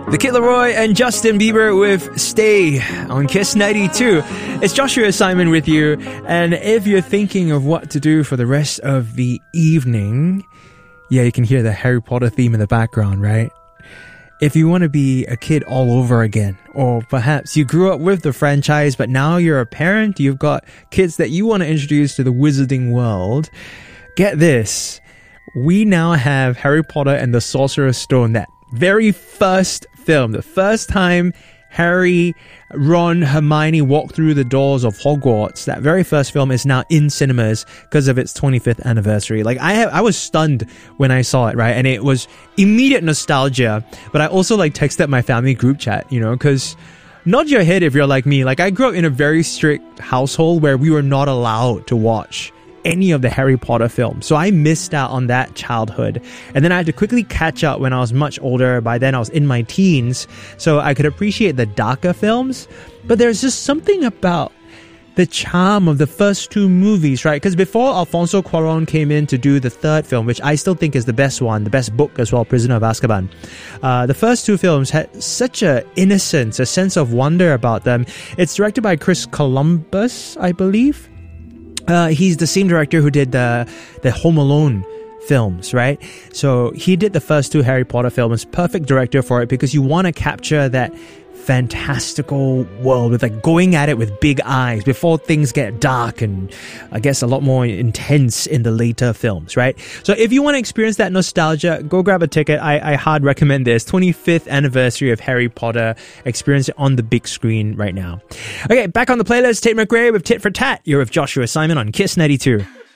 The Kid Laroi and Justin Bieber with Stay on Kiss 92. It's Joshua Simon with you. And if you're thinking of what to do for the rest of the evening, yeah, you can hear the Harry Potter theme in the background, right? If you want to be a kid all over again, or perhaps you grew up with the franchise, but now you're a parent, you've got kids that you want to introduce to the wizarding world, get this. We now have Harry Potter and the Sorcerer's Stone, that very first film, the first time Harry, Ron, Hermione walked through the doors of Hogwarts. That very first film is now in cinemas because of its 25th anniversary. Like, I was stunned when I saw it, right? And it was immediate nostalgia. But I also texted my family group chat, because nod your head if you're like me. Like, I grew up in a very strict household where we were not allowed to watch any of the Harry Potter films. So I missed out on that childhood. And then I had to quickly catch up when I was much older. By then I was in my teens, so I could appreciate the darker films. But there's just something about the charm of the first two movies, right? Because before Alfonso Cuarón came in to do the third film, which I still think is the best one, the best book as well, Prisoner of Azkaban, the first two films had such a innocence, a sense of wonder about them. It's directed by Chris Columbus, I believe. He's the same director who did the Home Alone films, right? So he did the first two Harry Potter films. Perfect director for it, because you want to capture that fantastical world with going at it with big eyes before things get dark and I guess a lot more intense in the later films, right? So if you want to experience that nostalgia, go grab a ticket. I hard recommend this. 25th anniversary of Harry Potter. Experience it on the big screen right now. Okay, back on the playlist, Tate McRae with Tit for Tat. You're with Joshua Simon on Kiss 92.